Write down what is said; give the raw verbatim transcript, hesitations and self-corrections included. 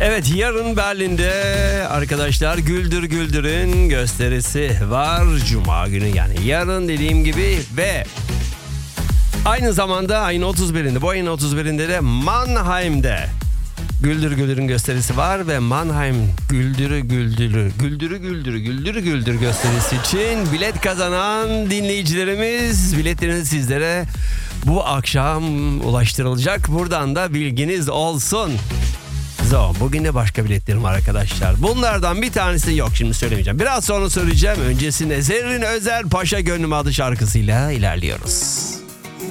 Evet, yarın Berlin'de arkadaşlar Güldür Güldür'ün gösterisi var. Cuma günü, yani yarın dediğim gibi, ve aynı zamanda ayın otuz birinde, bu ayın otuz birinde de Mannheim'de Güldür Güldür'ün gösterisi var ve Mannheim Güldürü Güldürü Güldürü Güldürü Güldürü Güldür gösterisi için bilet kazanan dinleyicilerimiz biletlerini sizlere bu akşam ulaştırılacak. Buradan da bilginiz olsun. So, bugün de başka biletlerim var arkadaşlar. Bunlardan bir tanesi yok, şimdi söylemeyeceğim. Biraz sonra söyleyeceğim. Öncesinde Zerrin Özer Paşa Gönlüm adlı şarkısıyla ilerliyoruz.